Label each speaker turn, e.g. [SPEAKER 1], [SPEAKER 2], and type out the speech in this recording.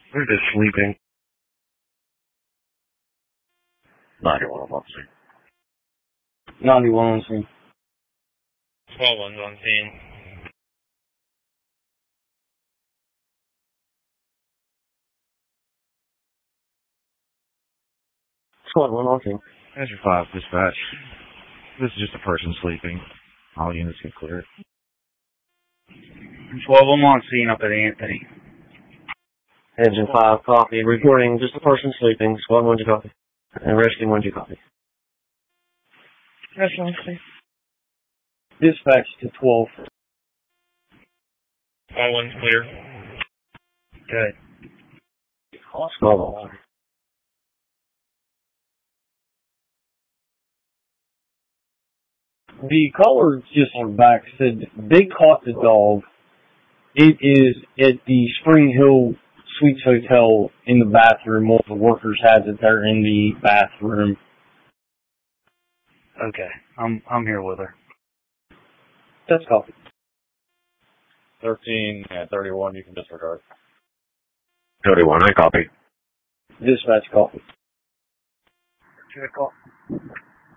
[SPEAKER 1] They're just sleeping.
[SPEAKER 2] 91 on scene.
[SPEAKER 3] 91 on scene.
[SPEAKER 4] 12 ones on scene.
[SPEAKER 3] 1 on scene.
[SPEAKER 1] Azure 5, dispatch. This is just a person sleeping. All units get cleared.
[SPEAKER 5] 12 of them on scene up at Anthony.
[SPEAKER 3] Engine 5, copy. Reporting just a person sleeping. Squad 1 to copy. And rescue 1 to copy.
[SPEAKER 6] Rescue 1 clear.
[SPEAKER 3] Dispatch to 12.
[SPEAKER 4] All ones clear.
[SPEAKER 5] Good.
[SPEAKER 3] Squad 1.
[SPEAKER 7] The caller just on back said they caught the dog. It is at the Spring Hill Suites Hotel in the bathroom. One of the workers has it there in the bathroom.
[SPEAKER 5] Okay. I'm here with her.
[SPEAKER 3] That's copy.
[SPEAKER 2] 13 and 31, you can disregard.
[SPEAKER 1] 31, I copy.
[SPEAKER 3] Dispatch copy.
[SPEAKER 5] Good call.